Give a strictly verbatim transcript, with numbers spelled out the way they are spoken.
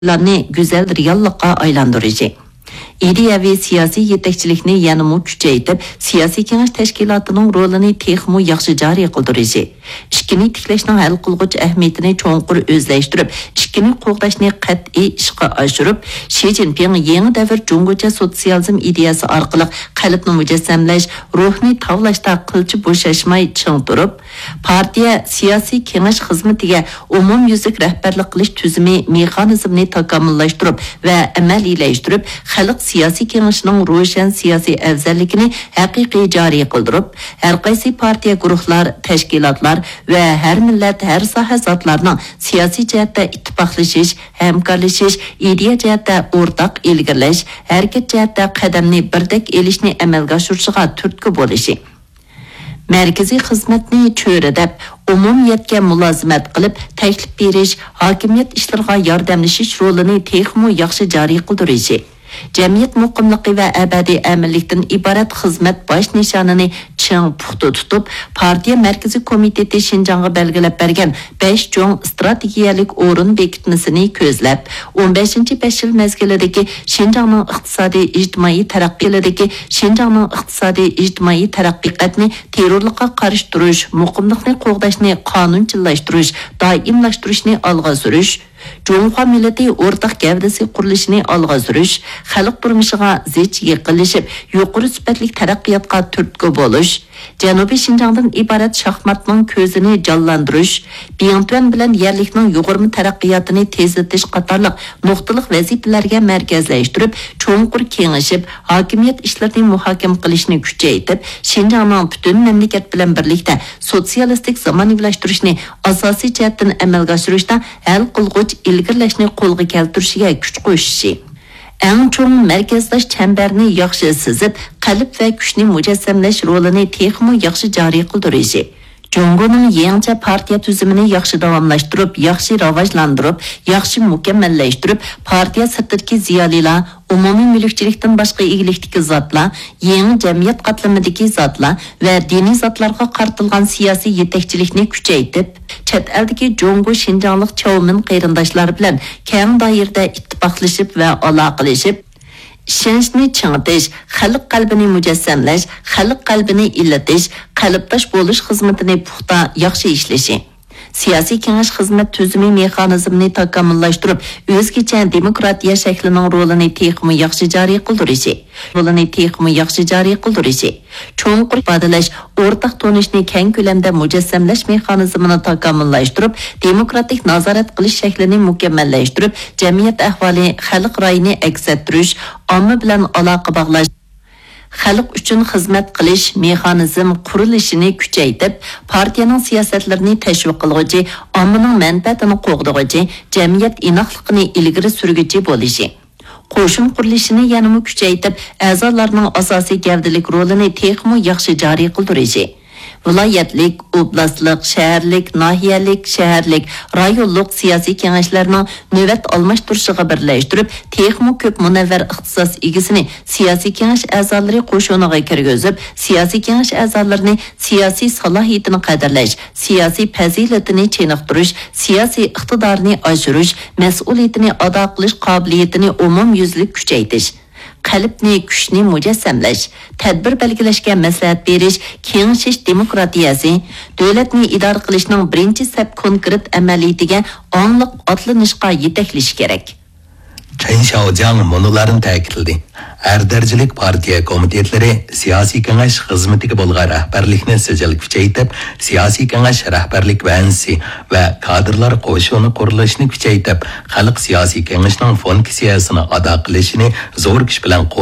larni güzel reallıqqa aylandırıcı. İdeyaviy siyasi yetekçilikni yanımı küçeytip, siyasi kengaş teşkilatının rolini texmu yaxşı jari qıldırıcı. İşkini tikleşnin hal qılğıç ahmetini çoğunqur özleştirip, işkini qoğdaşni qat'i işqa aşırıp, Xi Jinping yeni davr Cungocha sotsializm ideyası arqılıq qalibni mücessemleş, ruhni tavlaşta qılçı boşaşmay çıng durup, partiya siyasi kengaş xizmetiga umum yüzük rehberlik qilish tüzümü mexanizmni takamıllaştırıp ve amaliyleştirip, xalq siyasi kengaşının roşan siyasi afzalligini haqiqiy jari qıldırıp, her qaysi partiya guruhlar, teşkilatlar ve her millet, her saha zatlarının siyasi cihatta ittifaqlashish, hamkorlashish, ideya cihatta ortaq ilgirlash, hareket cihatta qadamni birdek elishni amalga oshirishga turtki bo'lishi. Merkezi xizmatni çöredep, umumiyetke mulazimet qilib, taklif berish, hakimiyet işlerine yardımlashish rolini texmu yaxshi jari qıldırıcı. Cemiyet muqimligi ve ebedi emirlikten ibaret hizmet baş nişanını çıng puxtu tutup, partiya merkezi komiteti Şinjan'a belgilep bergen beş çoğun stratejiyalik orun bekitmesini közlep, on beşinci beş yıl mezgilideki Şinjan'ın iqtisadi ijtimai taraqqiyatidagi Şinjan'ın iqtisadi ijtimai taraqqiyatni terrorluqqa qarshi turush, muqimlikni qo'g'dashni qonunchilashtirish, doimlashtirishni alg'a surish, Cumhuriyet milleti ortak gavdasi qurilishini alg'a surish, xalq turmushiga zich yaqinlashib, yuqori sifatli taraqqiyotga turtki bo'lish, Janubiy Şinjan'dan ibarat şahmatning ko'zini jonlantirish, Biyantuen bilan yerlikning yuqori taraqqiyotini tezlatish qatorliq nuqtaliq vazifalarga markazlashtirib, cho'nqur kengashib, hokimiyat ishlarini muhokama qilishni kuchaytirib, Şinjanning butun mamlakat bilan birlikda sotsialistik zamonivlashtirishni asosiy jihatdan amalga oshirishda hal qilg'uch ilgirlashni qo'lga keltirishiga kuch qo'shishi. Eng cho'ng markazlash chambarini yaxshi sizib, qalb va kuchni mujassamlash rolini texmu yaxshi jari qildirishi. Jungoning yangi partiya tuzumini yaxshi davomlashtirib, yaxshi rivojlantirib, yaxshi mukammallashtirib, partiya sirtidagi ziyolilar, umumiy mulkchilikdan boshqa egilikdagi zotlar, yangi jamiyat qatlamidagi zotlar va diniy zotlarga qartilgan siyosiy yetakchilikni kuchaytirib, chet eldagi Jungo Şinjanlik Chaumin qarindoshlar bilan keng doirada ittifoqlashib va aloqalashib, ishonchni chingitish, xalq qalbini mujassamlash, xalq qalbini illatish, qalbdosh bo'lish xizmatini puxta yaxshi ishlashi. Siyasi kengash xizmat tuzumi mexanizmini takomillashtirib, o'zgacha demokratiya shaklining rolini texmi yaxshi jari qildirishi, rolini texmi yaxshi jari qildirishi, cho'nqur ifodalash, o'rtaq tonishni keng ko'lamda mujassamlash mexanizmini takomillashtirib, demokratik nazorat qilish shaklini mukammallashtirib, jamiyat ahvoli, xalq ra'yini aks ettirish, omma bilan aloqa bog'lash, xalq uchun xizmat qilish mexanizm qurilishini kuchaytirib, partiyaning siyosatlarini tashviq qilg'uchi, ommaning manfaatini qo'g'dag'uchi, jamiyat inoqligini ilgari surguchi bo'lishi. Qo'shin qurilishini yanada kuchaytirib, a'zolarning asosiy gavdalik rolini texmu yaxshi jari qildirishi. Viloyatlik, oblastlik, shaharlik, nahiyalik, shaharlik, rayonlik siyosiy kengashlarning navbat almashtirishiga birlashtirib, texmu ko'p munavvar ixtisos egisini siyosiy kengash a'zolari qo'shiniga kirgizib, siyosiy kengash a'zolarini siyosiy salohiyatini qadrlash, siyosiy fazilatini cheniqtirish, siyosiy iqtidorni oshirish, mas'uliyatini ado qilish qobiliyatini umumyuzlik kuchaytirish, qalbni kuchni mujassamlash, tadbir belgilashga maslahat berish, kengashish demokratiyasi, davlatni idora qilishning birinchi sap konkret amaliyatiga onliq otlanishga yetaklash kerak. Chen Xiaojiang monolarni ta'kidladi. Her darajalik partiya komitetlari siyosiy kengash xizmatiga bo'lgan rahbarlikni sijil kuchaytirib, siyosiy kengash rahbarlik vansi va kadrlar qo'shini qurilishini kuchaytirib, xalq siyosiy kengashining funksiyasini ado qilishini zo'r kuch bilan